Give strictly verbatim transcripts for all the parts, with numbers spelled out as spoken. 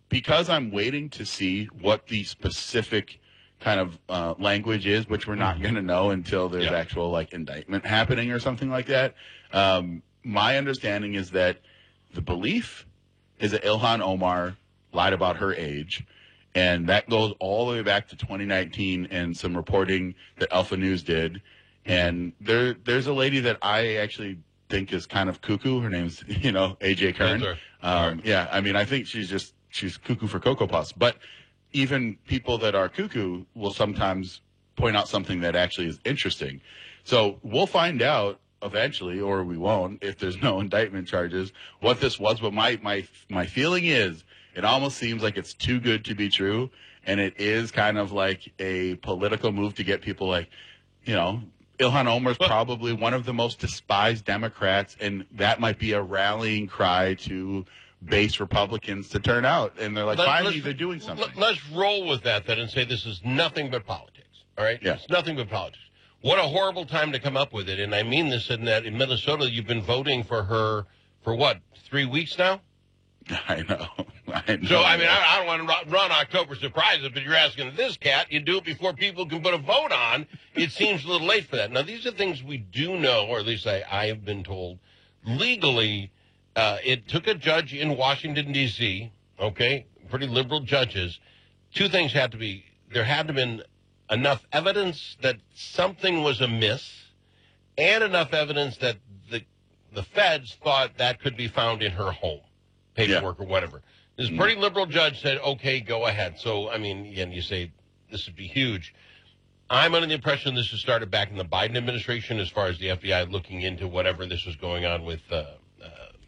because I'm waiting to see what the specific kind of uh, language is, which we're not going to know until there's yeah. actual like indictment happening or something like that. Um, my understanding is that the belief is that Ilhan Omar lied about her age. And that goes all the way back to twenty nineteen and some reporting that Alpha News did. And there, there's a lady that I actually think is kind of cuckoo. Her name's, you know, A J Kern. Um, right. Yeah, I mean, I think she's just, she's cuckoo for Cocoa Puffs. But even people that are cuckoo will sometimes point out something that actually is interesting. So we'll find out eventually, or we won't, if there's no indictment charges, what this was. But my, my, my feeling is, it almost seems like it's too good to be true, and it is kind of like a political move to get people like, you know, Ilhan Omar is probably one of the most despised Democrats, and that might be a rallying cry to base Republicans to turn out. And they're like, Let, finally, they're doing something. Let's roll with that then and say this is nothing but politics, all right? Yeah. It's nothing but politics. What a horrible time to come up with it, and I mean this in that in Minnesota you've been voting for her for, what, three weeks now? I know. I know. So, I mean, I, I don't want to run October surprises, but you're asking this cat, you do it before people can put a vote on. It seems a little late for that. Now, these are things we do know, or at least I, I have been told. Legally, uh, it took a judge in Washington, D C, okay, pretty liberal judges. Two things had to be, there had to have been enough evidence that something was amiss and enough evidence that the the feds thought that could be found in her home. Paperwork yeah. or whatever. This pretty liberal judge said, okay, go ahead. So, I mean, again, you say this would be huge. I'm under the impression this has started back in the Biden administration as far as the F B I looking into whatever this was going on with uh, uh,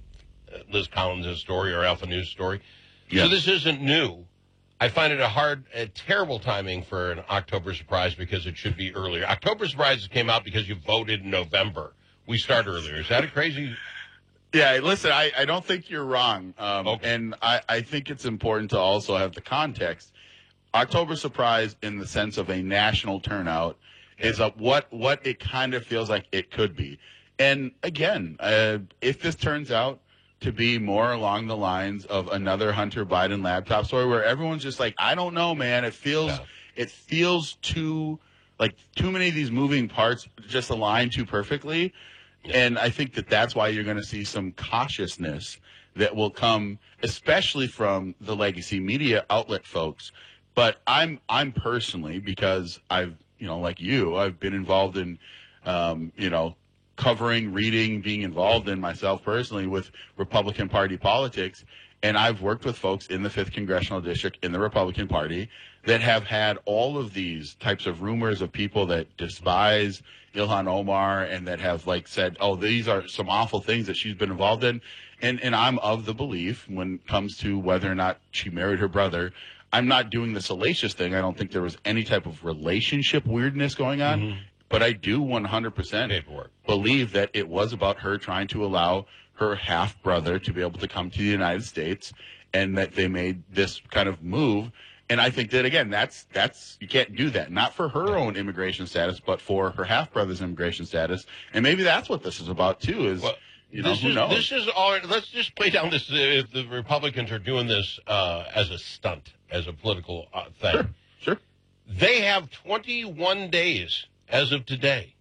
Liz Collins' story or Alpha News story. Yes. So this isn't new. I find it a hard, a terrible timing for an October surprise because it should be earlier. October surprises came out because you voted in November. We start earlier. Is that a crazy... Yeah, listen, I, I don't think you're wrong. Um, okay. And I, I think it's important to also have the context. October surprise in the sense of a national turnout is a, what, what it kind of feels like it could be. And again, uh, if this turns out to be more along the lines of another Hunter Biden laptop story where everyone's just like, I don't know, man, it feels, yeah. it feels too, like too many of these moving parts just align too perfectly. And I think that that's why you're going to see some cautiousness that will come, especially from the legacy media outlet folks. But I'm I'm personally, because I've, you know, like you, I've been involved in, um, you know, covering, reading, being involved in myself personally with Republican Party politics. And I've worked with folks in the fifth Congressional District in the Republican Party that have had all of these types of rumors of people that despise Ilhan Omar and that have like said, oh, these are some awful things that she's been involved in. And, and I'm of the belief when it comes to whether or not she married her brother, I'm not doing the salacious thing. I don't think there was any type of relationship weirdness going on. Mm-hmm. But I do one hundred percent Paperwork. believe that it was about her trying to allow her half-brother to be able to come to the United States and that they made this kind of move. And I think that, again, that's, that's, you can't do that. Not for her own immigration status, but for her half-brother's immigration status. And maybe that's what this is about, too, is, well, you know, this who is, knows? This is all, let's just play down this, if the Republicans are doing this uh, as a stunt, as a political uh, thing. Sure, sure. They have twenty-one days, as of today,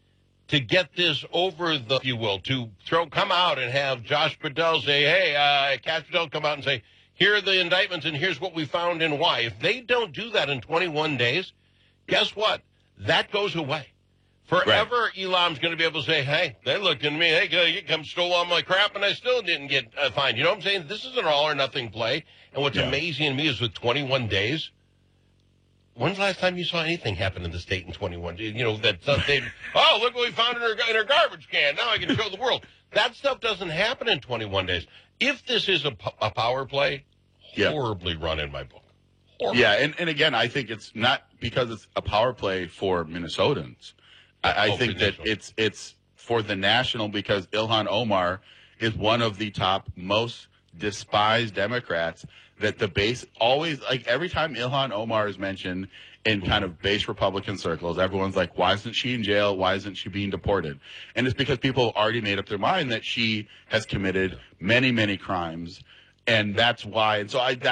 to get this over the, if you will, to throw, come out and have Josh Bedell say, hey, uh, Cash Bedell come out and say, here are the indictments and here's what we found and why. If they don't do that in twenty-one days, guess what? That goes away. Forever, right. Elam's going to be able to say, hey, they looked at me, hey, you come stole all my crap and I still didn't get uh, fined. You know what I'm saying? This is an all or nothing play. And what's yeah. amazing to me is with twenty-one days, when's the last time you saw anything happen in the state in twenty-one? You know, that they, oh, look what we found in her, in her garbage can. Now I can show the world. That stuff doesn't happen in twenty-one days. If this is a, a power play, horribly yeah. run in my book. Horribly. Yeah, and, and again, I think it's not because it's a power play for Minnesotans. I, I oh, think that it's it's for the national because Ilhan Omar is one of the top most despised Democrats that the base always, like every time Ilhan Omar is mentioned in kind of base Republican circles, everyone's like, why isn't she in jail? Why isn't she being deported? And it's because people have already made up their mind that she has committed many, many crimes. And that's why. And so I,